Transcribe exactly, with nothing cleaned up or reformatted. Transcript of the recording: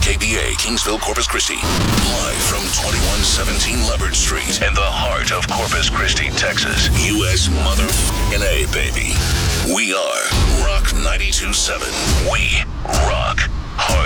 K B A, Kingsville, Corpus Christi. Live from twenty-one seventeen Leopard Street in the heart of Corpus Christi, Texas. U S motherfucking A, baby. We are Rock ninety-two point seven. We rock hard.